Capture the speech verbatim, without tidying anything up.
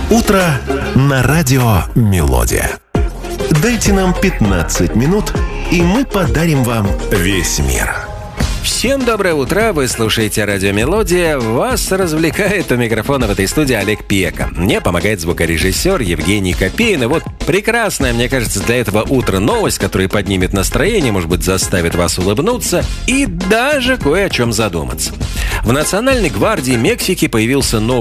Утро на радио «Мелодия». Дайте нам пятнадцать минут, и мы подарим вам весь мир. Всем доброе утро, вы слушаете радио «Мелодия». Вас развлекает у микрофона в этой студии Олег Пека. Мне помогает звукорежиссер Евгений Копейн. И вот прекрасная, мне кажется, для этого утра новость, которая поднимет настроение, может быть, заставит вас улыбнуться и даже кое о чем задуматься. В Национальной гвардии Мексики появился новый